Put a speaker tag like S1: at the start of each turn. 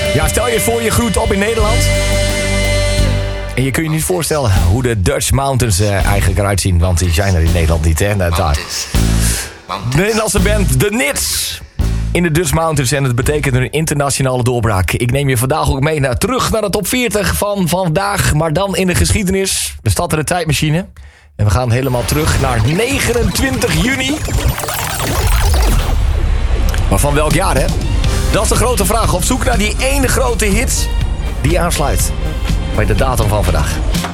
S1: Ja, stel je voor je groeit op in Nederland. En je kunt je niet voorstellen hoe de Dutch Mountains eigenlijk eruit zien. Want die zijn er in Nederland niet, hè? De Nederlandse band The Nits in de Dutch Mountains. En het betekent een internationale doorbraak. Ik neem je vandaag ook mee terug naar de top 40 van vandaag. Maar dan in de geschiedenis. We starten de tijdmachine. En we gaan helemaal terug naar 29 juni. Maar van welk jaar, hè? Dat is de grote vraag. Op zoek naar die ene grote hit die aansluit bij de datum van vandaag.